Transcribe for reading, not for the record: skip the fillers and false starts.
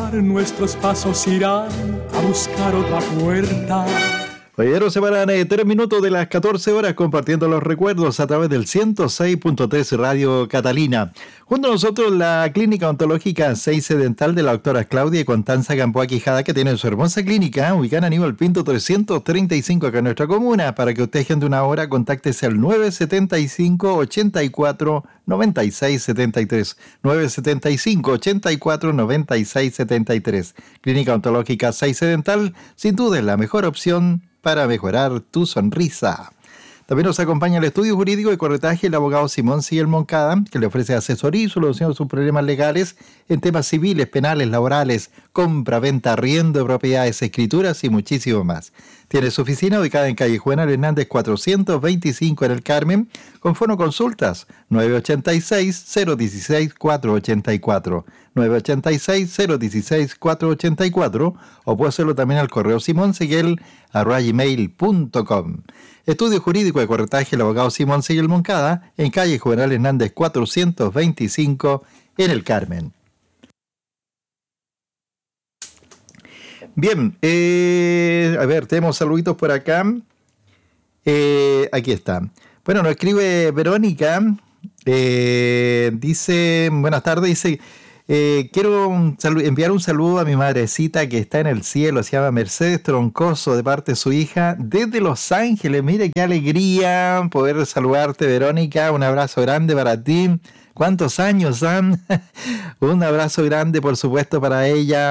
pasar, nuestros pasos irán a buscar otra puerta. Oye, nos separan 3 minutos de las 14 horas compartiendo los recuerdos a través del 106.3 Radio Catalina. Junto a nosotros la Clínica Ontológica Seize Dental de la doctora Claudia Constanza Gamboa Quijada, que tiene su hermosa clínica ubicada en Aníbal Pinto 335 acá en nuestra comuna. Para que usted agende una hora, contáctese al 975 84 96 73. 975 84 96 73. Clínica Ontológica Seize Dental, sin duda es la mejor opción para mejorar tu sonrisa. También nos acompaña el estudio jurídico de corretaje el abogado Simón Sigel Moncada, que le ofrece asesoría y solución a sus problemas legales en temas civiles, penales, laborales, compra, venta, arriendo de propiedades, escrituras y muchísimo más. Tiene su oficina ubicada en calle Juan Hernández 425 en el Carmen, con fono consultas 986-016-484, 986-016-484, o puede hacerlo también al correo simonsiguel@gmail.com. Estudio Jurídico de Corretaje el abogado Simón Sigel Moncada, en calle Juvenal Hernández 425 en el Carmen. Bien, a ver, tenemos saluditos por acá. Aquí está. Bueno, nos escribe Verónica. Dice, buenas tardes, dice, quiero enviar un saludo a mi madrecita que está en el cielo, se llama Mercedes Troncoso, de parte de su hija, desde Los Ángeles. Mire qué alegría poder saludarte, Verónica. Un abrazo grande para ti. ¿Cuántos años han? Un abrazo grande, por supuesto, para ella.